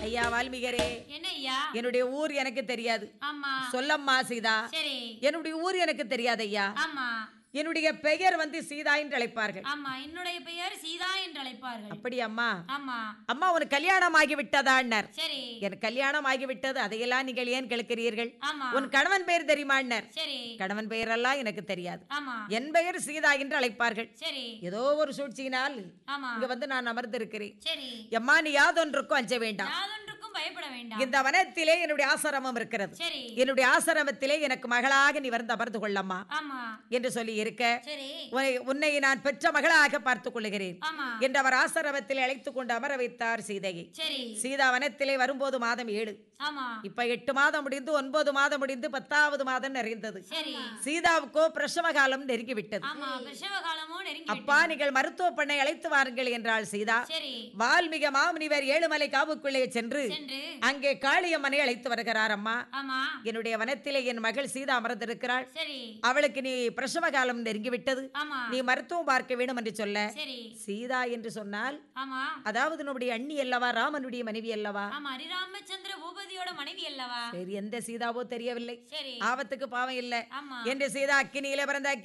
ஐயா வால்மீகரே, என்ன ஐயா? என்னுடைய ஊர் எனக்கு தெரியாது. ஆமா. சொல்லம்மா சீதா. சரி. என்னுடைய ஊர் எனக்கு தெரியாது ஐயா. ஆமா. என்னுடைய பெயர் சீதா என்று அழைப்பார்கள். ஆமா, என்னுடைய பெயர் சீதா என்று அழைப்பார்கள். அப்படி அம்மா? ஆமா. அம்மா உனக்கு கல்யாணம் ஆகிவிட்டதான்னார். சரி. எனக்கு கல்யாணம் ஆகிவிட்டது, அதையெல்லாம் நீங்கள் ஏன் கேட்கிறீர்கள்? ஆமா. உன் கணவன் பெயர் தெரியுமான்னார். சரி. கணவன் பெயரெல்லாம் எனக்கு தெரியாது. ஆமா. என் பெயர் சீதா என்று அழைப்பார்கள். சரி. ஏதோ ஒரு சூழ்ச்சியினால் ஆமா. இங்க நான் அமர்ந்திருக்கிறேன். சரி. எம்மா நீ யாதொன்றுக்கும் அஞ்ச வேண்டாம். யாதொன்றுக்கும் பயப்பட வேண்டாம். இந்த வனத்திலே என்னுடைய ஆசிரமம் இருக்கிறது. சரி. என்னுடைய ஆசிரமத்திலே எனக்கு மகளாக நீ வந்து அமர்ந்து கொள்ளம்மா ஆமா. என்று சொல்லி இருக்க, சரி. உன்னை நான் பெற்ற மகளாக பார்த்துக் கொள்கிறேன் ஆமா. என்று அவர் ஆசிரமத்தில் அழைத்துக் கொண்டு அமர வைத்தார் சீதையை. சரி. சீதா வனத்திலே வரும்போது மாதம் 7. ஆமா. இப்ப 8 மாதம் முடிந்து 9 மாதம் முடிந்து 10வது மாதம் நிறைந்தது. சரி. சீதாவுக்கோ பிரசவ காலம் நெருங்கி விட்டது. ஆமா, பிரசவ காலமும் நெருங்கி அப்பா நீங்கள் மருத்துவ பண்ணை அழைத்து வாருங்கள் என்றாள் சீதா. சரி. வால்மீக மாமுனிவர் ஏழுமலை காவுக்குள்ளே சென்று சென்று அங்கே காளியம்மனை அழைத்து வருகிறார். அம்மா, ஆமா. என்னுடைய வனத்திலே என் மகள் சீதா அமர்ந்திருக்கிறாள். சரி. அவளுக்கு நீ பிரசவ காலம் நெருங்கி விட்டது, ஆமா. நீ மருத்துவம் பார்க்க வேண்டும் என்று சொல்ல, சரி. சீதா என்று சொன்னால் ஆமா. அதாவது நம்முடைய அண்ணி அல்லவா, ராமனுடைய மனைவி அல்லவா? ஆமா, ஹரிராமச்சந்திர பூபதியோட மனைவி அல்லவா? சரி, எந்த சீதாவோ தெரியவில்லை. சரி. ஆபத்துக்கு பாவம் இல்லை ஆமா. என்று சீதா அக்கினியில பிறந்த